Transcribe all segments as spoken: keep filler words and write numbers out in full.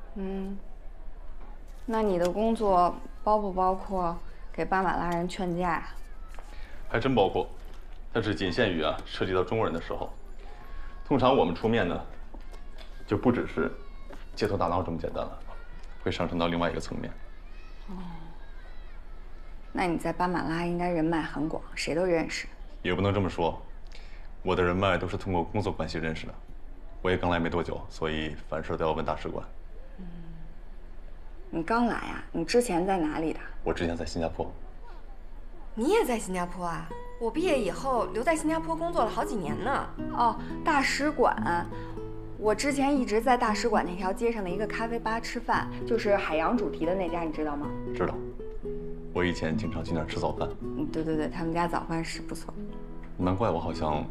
嗯，那你的工作包不包括给巴马拉人劝架呀？ 还真包括，但是仅限于啊涉及到中国人的时候。通常我们出面呢，就不只是街头打闹这么简单了，会上升到另外一个层面。 哦，那你在巴马拉应该人脉很广，谁都认识。 也不能这么说，我的人脉都是通过工作关系认识的。我也刚来没多久，所以凡事都要问大使馆。 嗯，你刚来呀？你之前在哪里的？ 我之前在新加坡。 你也在新加坡啊？我毕业以后留在新加坡工作了好几年呢。 哦，大使馆，我之前一直在大使馆那条街上的一个咖啡吧吃饭，就是海洋主题的那家，你知道吗？ 知道，我以前经常去那儿吃早饭。 嗯，对对对，他们家早饭是不错。 难怪我好像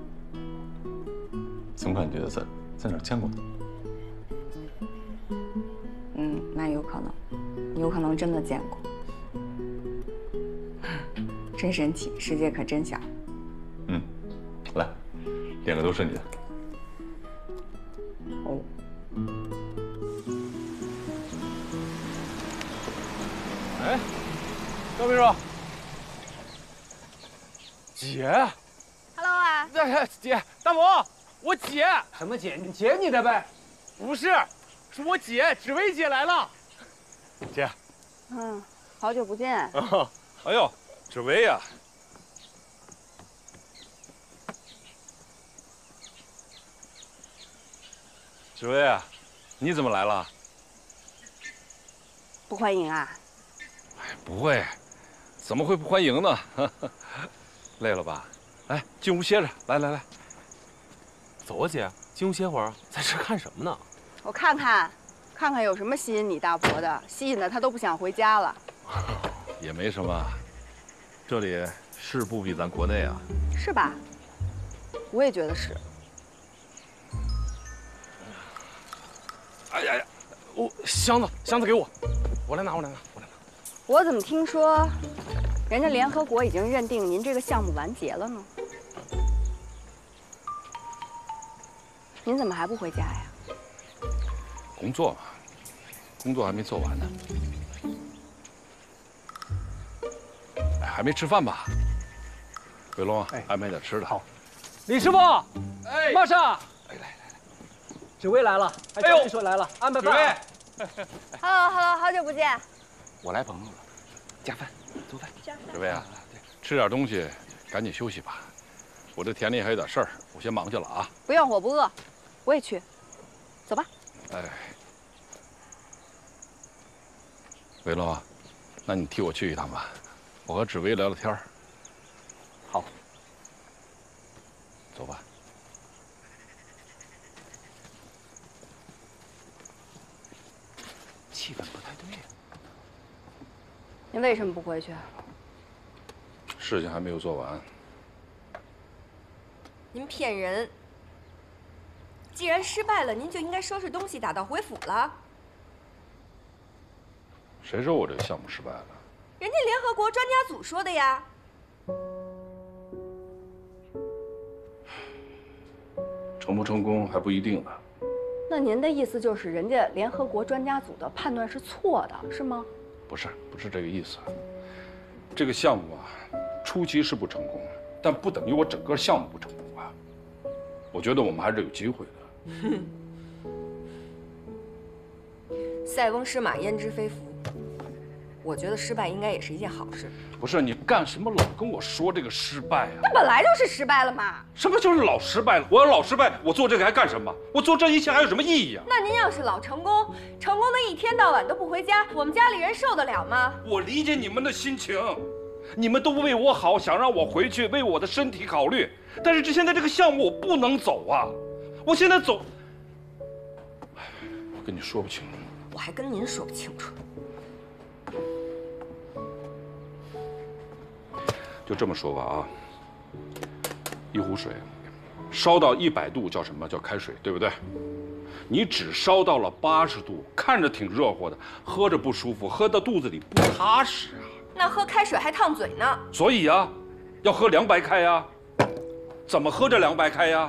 总感觉在在哪儿见过你。 嗯，那有可能，有可能真的见过。真神奇，世界可真小。 嗯，来，两个都是你的。 哦。 哎，高秘书，姐 ，Hello 啊， 哎，姐，大伯，我姐。 什么姐？你姐你的呗？ 不是，是我姐，紫薇姐来了。姐。 嗯，好久不见。 啊，哎呦。紫薇呀，紫薇啊，你怎么来了？ 不欢迎啊？ 哎，不会，怎么会不欢迎呢？累了吧？来，进屋歇着。来来来， 走啊，姐，进屋歇会儿。在这看什么呢？ 我看看，看看有什么吸引你大伯的，吸引的他都不想回家了。 也没什么，这里是不比咱国内啊？ 是吧？我也觉得是。 哎呀呀，我箱子箱子给我，我来拿我来拿我来拿。 我怎么听说，人家联合国已经认定您这个项目完结了呢？您怎么还不回家呀？ 工作嘛，工作还没做完呢。哎，还没吃饭吧？伟龙，哎，安排点吃的。 好，李师傅，哎，马上，哎，来来来，紫薇来了，哎呦，说来了，安排饭。 Hello Hello， 好久不见。 我来朋友了，加饭，做饭。 紫薇啊，吃点东西，赶紧休息吧。我这田里还有点事儿，我先忙去了啊。 不用，我不饿，我也去。走吧。 哎，伟龙，那你替我去一趟吧，我和紫薇聊聊天儿。 好， 走吧。 气氛不太对。 您为什么不回去？ 事情还没有做完。 您骗人！既然失败了，您就应该收拾东西，打道回府了。 谁说我这个项目失败了？ 人家联合国专家组说的呀。 成不成功还不一定呢。 那您的意思就是，人家联合国专家组的判断是错的，是吗？ 不是，不是这个意思。这个项目啊，初期是不成功，但不等于我整个项目不成功啊。我觉得我们还是有机会的。 塞翁失马，焉知非福。我觉得失败应该也是一件好事。 不是你干什么老跟我说这个失败啊？ 那本来就是失败了嘛。 什么就是老失败了？我要老失败，我做这个还干什么？我做这一切还有什么意义啊？ 那您要是老成功，成功的一天到晚都不回家，我们家里人受得了吗？ 我理解你们的心情，你们都为我好，想让我回去，为我的身体考虑。但是这现在这个项目我不能走啊！我现在走，我跟你说不清楚。 我还跟您说不清楚。 就这么说吧啊，一壶水烧到一百度叫什么？叫开水，对不对？你只烧到了八十度，看着挺热乎的，喝着不舒服，喝到肚子里不踏实啊。 那喝开水还烫嘴呢。 所以啊，要喝凉白开呀。怎么喝这凉白开呀？